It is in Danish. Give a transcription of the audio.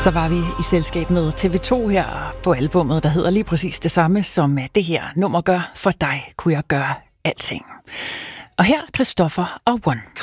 Så var vi i selskab med TV2 her på albummet, der hedder lige præcis det samme, som det her nummer gør. For dig kunne jeg gøre alting. Og her Christoffer og One.